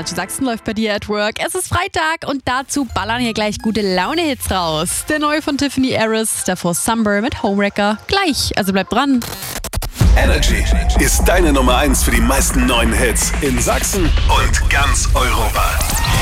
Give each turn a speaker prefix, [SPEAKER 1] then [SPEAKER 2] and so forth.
[SPEAKER 1] Energy Sachsen läuft bei dir at work. Es ist Freitag und dazu ballern hier gleich gute Laune-Hits raus. Der neue von Tiffany Harris, davor Summer mit Homewrecker. Gleich, also bleibt dran.
[SPEAKER 2] Energy ist deine Nummer 1 für die meisten neuen Hits in Sachsen und ganz Europa.